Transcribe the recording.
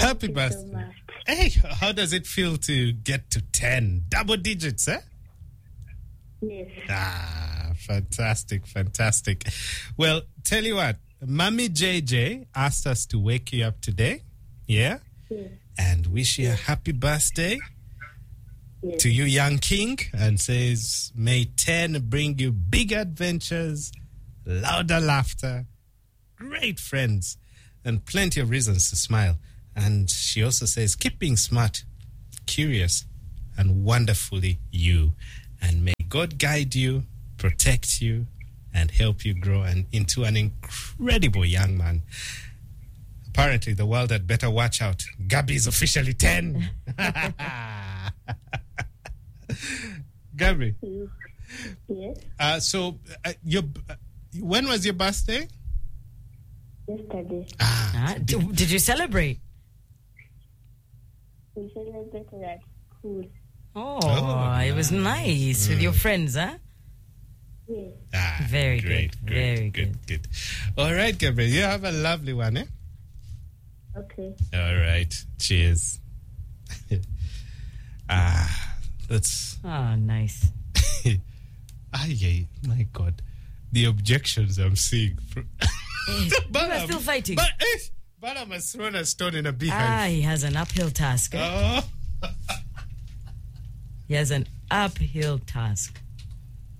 Happy you birthday. so much. Hey, how does it feel to get to 10? Double digits, eh? Yes. Ah, fantastic, fantastic. Well, tell you what, Mommy JJ asked us to wake you up today, yeah? Yes. And wish you a happy birthday Yes. to you, young king, and says, may 10 bring you big adventures, louder laughter, great friends, and plenty of reasons to smile. And she also says, keep being smart, curious, and wonderfully you. And may God guide you, protect you, and help you grow into an incredible young man. Apparently, the world had better watch out. Gabby is officially 10. Gabby. Yes. When was your birthday? Yesterday. Did you celebrate? We celebrated at school. Oh, it was nice with your friends, huh? Yes. Very great, good. great, Very good. All right, Gabriel, you have a lovely one, eh? Okay. All right. Cheers. That's... Oh, nice. Ay, my God. The objections I'm seeing. You are still fighting. But has thrown a stone in a beehive. He has an uphill task. Oh. He has an uphill task.